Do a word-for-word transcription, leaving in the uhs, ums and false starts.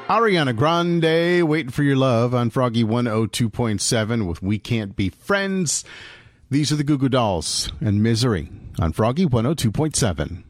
Ariana Grande, Waiting for Your Love on Froggy one oh two point seven with We Can't Be Friends. These are the Goo Goo Dolls and Misery on Froggy one oh two point seven.